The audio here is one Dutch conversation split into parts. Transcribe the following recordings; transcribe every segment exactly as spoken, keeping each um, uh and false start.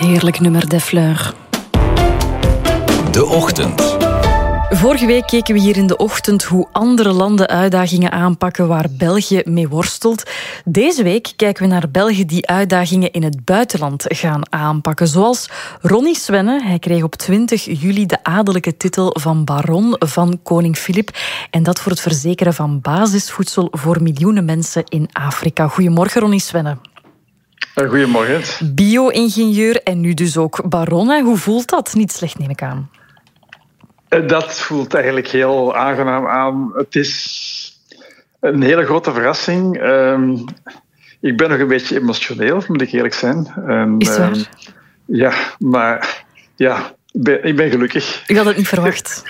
Heerlijk nummer, De Fleur. De Ochtend. Vorige week keken we hier in De Ochtend hoe andere landen uitdagingen aanpakken waar België mee worstelt. Deze week kijken we naar Belgen die uitdagingen in het buitenland gaan aanpakken. Zoals Ronnie Svenne. Hij kreeg op twintig juli de adellijke titel van baron van koning Filip. En dat voor het verzekeren van basisvoedsel voor miljoenen mensen in Afrika. Goedemorgen, Ronnie Svenne. Goedemorgen. Bio-ingenieur en nu dus ook baron. Hè? Hoe voelt dat? Niet slecht, neem ik aan. Dat voelt eigenlijk heel aangenaam aan. Het is een hele grote verrassing. Um, ik ben nog een beetje emotioneel, moet ik eerlijk zijn. Um, is waar? Um, ja, maar ja, ik ben, ik ben gelukkig. U had het niet verwacht?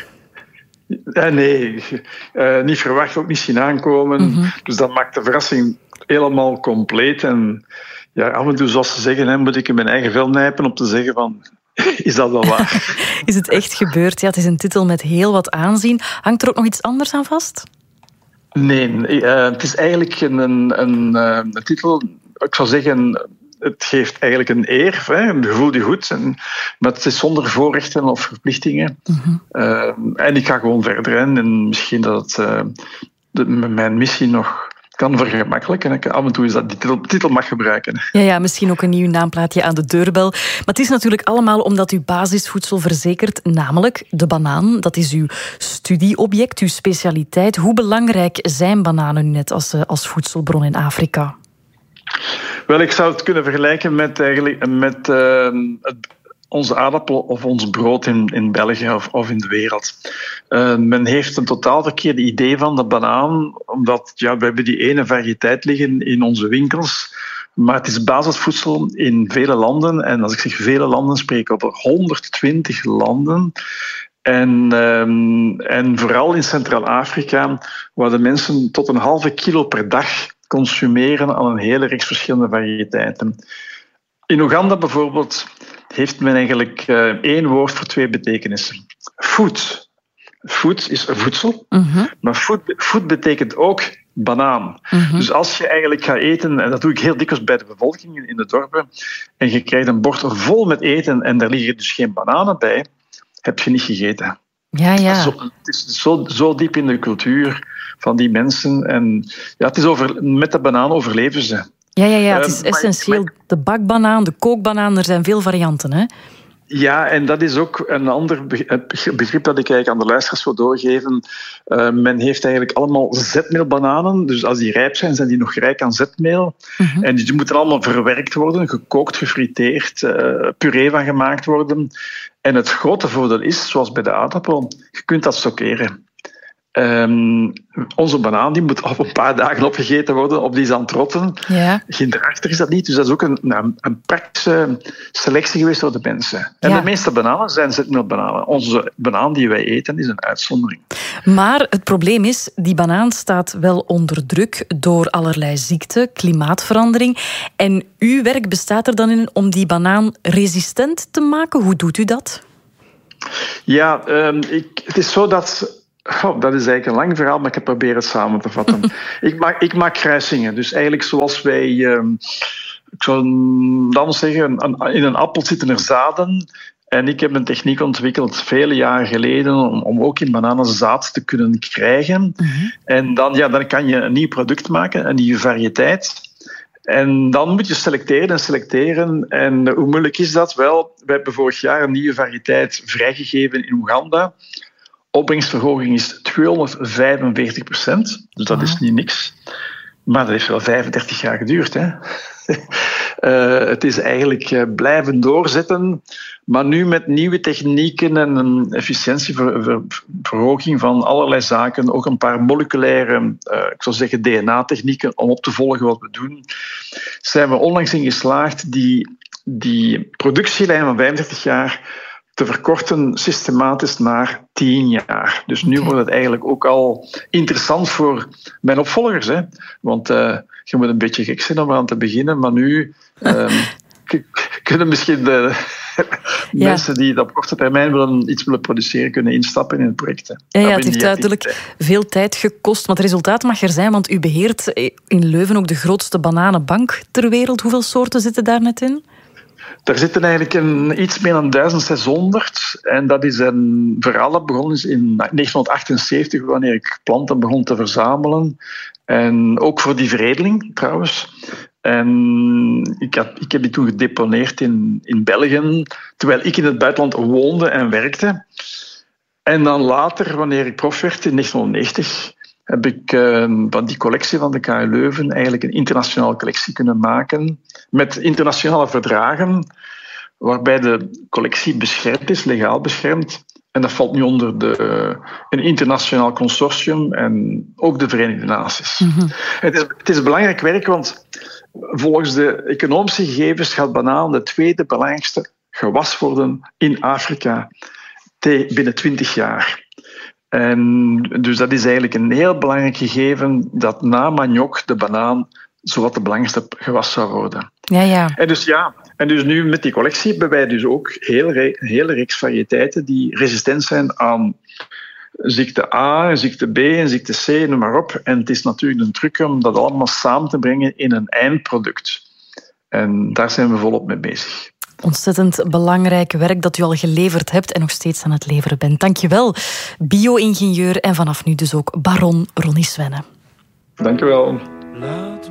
Ja, nee, uh, niet verwacht, ook niet zien aankomen. Mm-hmm. Dus dat maakt de verrassing helemaal compleet. En ja, af en toe, zoals ze zeggen, hè, moet ik in mijn eigen vel nijpen om te zeggen van... Is dat wel waar? Is het echt gebeurd? Ja, het is een titel met heel wat aanzien. Hangt er ook nog iets anders aan vast? Nee, uh, het is eigenlijk een, een, een, een titel... Ik zou zeggen, het geeft eigenlijk een eer. Hè, een gevoel die goed. En, maar het is zonder voorrechten of verplichtingen. Mm-hmm. Uh, en ik ga gewoon verder. Hè, en misschien dat het, uh, de, mijn missie nog... kan vergemakkelijken en ik af en toe is dat die titel, titel mag gebruiken. Ja, ja, misschien ook een nieuw naamplaatje aan de deurbel. Maar het is natuurlijk allemaal omdat u basisvoedsel verzekert, namelijk de banaan. Dat is uw studieobject, uw specialiteit. Hoe belangrijk zijn bananen nu net als, als voedselbron in Afrika? Wel, ik zou het kunnen vergelijken met, eigenlijk, met uh, het onze aardappel of ons brood in, in België of, of in de wereld. Uh, men heeft een totaal verkeerd idee van de banaan, omdat ja, we hebben die ene variëteit liggen in onze winkels, maar het is basisvoedsel in vele landen. En als ik zeg vele landen, spreek ik over honderdtwintig landen. En, um, en vooral in Centraal-Afrika, waar de mensen tot een halve kilo per dag consumeren aan een hele reeks verschillende variëteiten. In Oeganda bijvoorbeeld heeft men eigenlijk uh, één woord voor twee betekenissen. Food. Food is voedsel, mm-hmm. maar food, food betekent ook banaan. Mm-hmm. Dus als je eigenlijk gaat eten, en dat doe ik heel dikwijls bij de bevolking in de dorpen, en je krijgt een bord vol met eten en daar liggen dus geen bananen bij, heb je niet gegeten. Ja, ja. Zo, het is zo, zo diep in de cultuur van die mensen. En ja, het is over, met de banaan overleven ze. Ja, ja, ja, het is essentieel. De bakbanaan, de kookbanaan, er zijn veel varianten, hè? Ja, en dat is ook een ander begrip dat ik eigenlijk aan de luisteraars wil doorgeven. Uh, men heeft eigenlijk allemaal zetmeelbananen. Dus als die rijp zijn, zijn die nog rijk aan zetmeel. Mm-hmm. En die moeten allemaal verwerkt worden, gekookt, gefriteerd, uh, puree van gemaakt worden. En het grote voordeel is, zoals bij de aardappel, je kunt dat stockeren. Um, onze banaan die moet op een paar dagen opgegeten worden, of die is aan het rotten. Ja. Daarachter is dat niet. Dus dat is ook een, nou, een praktische selectie geweest door de mensen. En ja. De meeste bananen zijn zetmeelbananen. Onze banaan die wij eten is een uitzondering. Maar het probleem is, die banaan staat wel onder druk door allerlei ziekten, klimaatverandering. En uw werk bestaat er dan in om die banaan resistent te maken. Hoe doet u dat? Ja, um, ik, het is zo dat... Oh, dat is eigenlijk een lang verhaal, maar ik heb proberen het samen te vatten. ik, maak, ik maak kruisingen. Dus eigenlijk zoals wij... Uh, ik zou dan zeggen, in een appel zitten er zaden. En ik heb een techniek ontwikkeld vele jaren geleden om, om ook in bananen zaad te kunnen krijgen. Mm-hmm. En dan, ja, dan kan je een nieuw product maken, een nieuwe variëteit. En dan moet je selecteren en selecteren. En hoe moeilijk is dat? Wel, we hebben vorig jaar een nieuwe variëteit vrijgegeven in Oeganda. Opbrengstverhoging is tweehonderdvijfenveertig procent, dus dat is niet niks. Maar dat heeft wel vijfendertig jaar geduurd. Hè? uh, het is eigenlijk uh, blijven doorzetten, maar nu met nieuwe technieken en een efficiëntieverhoging van allerlei zaken, ook een paar moleculaire, uh, ik zou zeggen D N A-technieken om op te volgen wat we doen, zijn we onlangs in geslaagd die, die productielijn van vijfendertig jaar te verkorten systematisch naar tien jaar. Dus nu okay. wordt het eigenlijk ook al interessant voor mijn opvolgers. Hè? Want uh, je moet een beetje gek zijn om aan te beginnen, maar nu um, k- kunnen misschien de ja. mensen die op korte termijn willen, iets willen produceren, kunnen instappen in het project. Ja, ja, het heeft duidelijk veel tijd gekost, maar het resultaat mag er zijn, want u beheert in Leuven ook de grootste bananenbank ter wereld. Hoeveel soorten zitten daar net in? Er zitten eigenlijk een, iets meer dan duizend zeshonderd. En dat is een verhaal dat begonnen is in negentien achtenzeventig, wanneer ik planten begon te verzamelen. En ook voor die veredeling, trouwens. En ik, had, ik heb die toen gedeponeerd in, in België, terwijl ik in het buitenland woonde en werkte. En dan later, wanneer ik prof werd in negentienhonderdnegentig, heb ik uh, van die collectie van de K U Leuven eigenlijk een internationale collectie kunnen maken met internationale verdragen, waarbij de collectie beschermd is, legaal beschermd. En dat valt nu onder de, uh, een internationaal consortium en ook de Verenigde Naties. Mm-hmm. Het is, het is belangrijk werk, want volgens de economische gegevens gaat banaan de tweede belangrijkste gewas worden in Afrika binnen twintig jaar. En dus dat is eigenlijk een heel belangrijk gegeven dat na maniok de banaan zowat de belangrijkste gewas zou worden. Ja, ja. En dus ja, en dus nu met die collectie hebben wij dus ook heel re- een hele reeks variëteiten die resistent zijn aan ziekte A, ziekte B en ziekte C, noem maar op. En het is natuurlijk een truc om dat allemaal samen te brengen in een eindproduct. En daar zijn we volop mee bezig. Ontzettend belangrijk werk dat u al geleverd hebt en nog steeds aan het leveren bent. Dank je wel, bio-ingenieur en vanaf nu dus ook baron Ronnie Svenne. Dank je wel.